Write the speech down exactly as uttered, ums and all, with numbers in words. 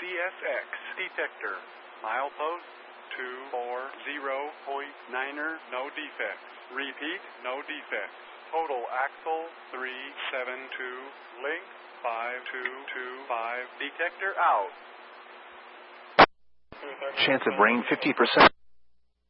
S X detector. Milepost two four zero point niner, no defects. Repeat, no defects. Total axle three seven two, link five two two five, detector out. Chance of rain fifty percent.